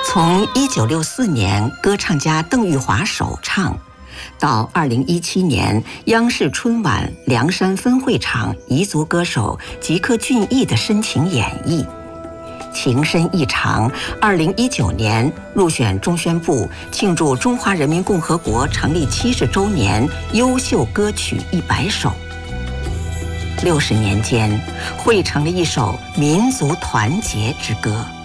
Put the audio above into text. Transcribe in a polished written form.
从1964年歌唱家邓玉华首唱，到2017年央视春晚凉山分会场彝族歌手吉克隽逸的深情演绎，情深意长。2019年入选中宣部庆祝中华人民共和国成立70周年优秀歌曲100首。60年间，汇成了一首民族团结之歌。